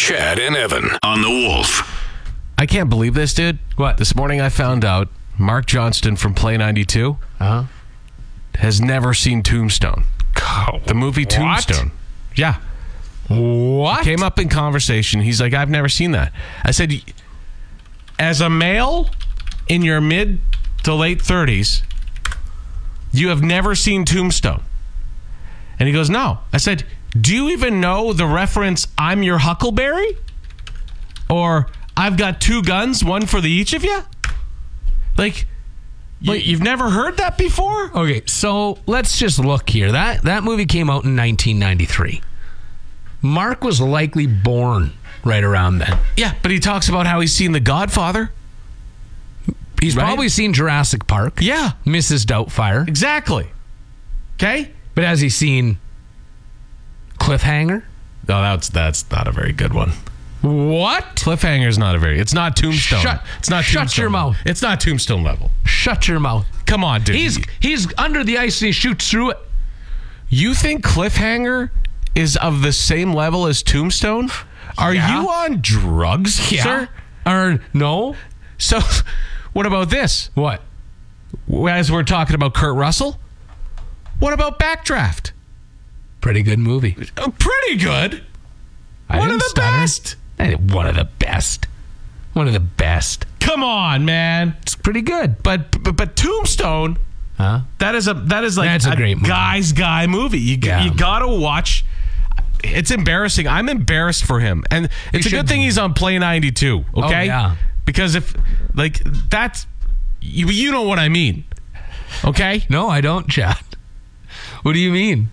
Chad and Evan on the Wolf. I can't believe this, dude. What? This morning I found out Mark Johnston from Play 92 has never seen Tombstone. The movie Tombstone. Yeah. What? Came up in conversation. He's like, I've never seen that. I said, as a male in your mid to late 30s, you have never seen Tombstone. And he goes, no. I said, do you even know the reference, I'm your Huckleberry? Or, I've got two guns, one for the each of you? Like, you've never heard that before? Okay, so let's just look here. That movie came out in 1993. Mark was likely born right around then. Yeah, but he talks about how he's seen The Godfather. He's probably seen Jurassic Park. Yeah. Mrs. Doubtfire. Exactly. Okay? But has he seen Cliffhanger? No, that's not a very good one. What? Cliffhanger's not a very... It's not Tombstone. It's not Shut Tombstone. your mouth. It's not Tombstone level. Shut your mouth. Come on, dude. He's under the ice and he shoots through it. You think Cliffhanger is of the same level as Tombstone? Are you on drugs, sir? Or no? So, what about this? What? As we're talking about Kurt Russell, what about Backdraft? Pretty good movie. Pretty good. One of the best. One of the best. One of the best. Come on, man. It's pretty good. But Tombstone, that is like That's a great movie. guy's guy movie. You gotta watch. It's embarrassing. I'm embarrassed for him, and it's a good thing he's on Play 92. Okay, oh, yeah. Because if that's you know what I mean. Okay. No, I don't, Chad. What do you mean?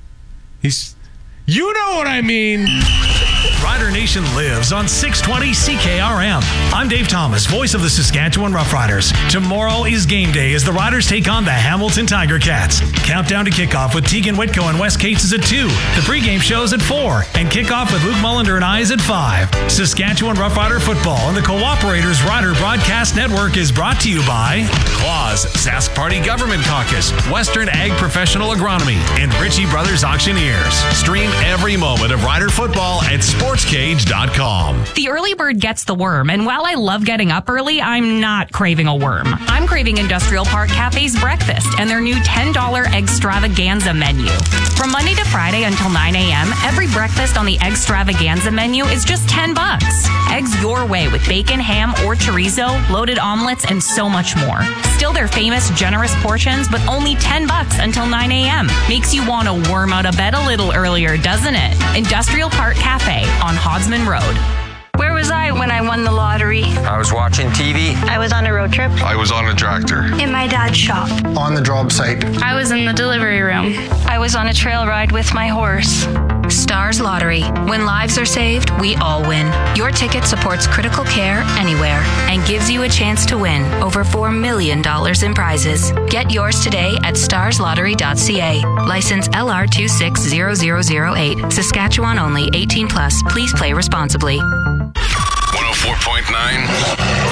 You know what I mean. Rider Nation lives on 620 CKRM. I'm Dave Thomas, voice of the Saskatchewan Roughriders. Tomorrow is game day as the Riders take on the Hamilton Tiger Cats. Countdown to kickoff with Tegan Whitco and Wes Cates is at 2. The pregame show's at 4. And kickoff with Luke Mullender and I is at 5. Saskatchewan Roughrider Football and the Cooperators Rider Broadcast Network is brought to you by Claus, Sask Party Government Caucus, Western Ag Professional Agronomy, and Ritchie Brothers Auctioneers. Stream every moment of Rider football at sportscage.com. The early bird gets the worm, and while I love getting up early, I'm not craving a worm. I'm craving Industrial Park Cafe's breakfast and their new $10 Extravaganza menu. From Monday to Friday until 9 a.m., every breakfast on the Extravaganza menu is just $10. Eggs your way with bacon, ham, or chorizo, loaded omelets, and so much more. Still their famous generous portions, but only $10 until 9 a.m. Makes you want to worm out of bed a little earlier, doesn't it? Industrial Park Cafe on Hodsman Road. Where was I when I won the lottery? I was watching TV. I was on a road trip. I was on a tractor. In my dad's shop. On the job site. I was in the delivery room. I was on a trail ride with my horse. Stars Lottery. When lives are saved, we all win. Your ticket supports critical care anywhere and gives you a chance to win over $4 million in prizes. Get yours today at starslottery.ca. License LR 260008. Saskatchewan only. 18+. Please play responsibly. 104.9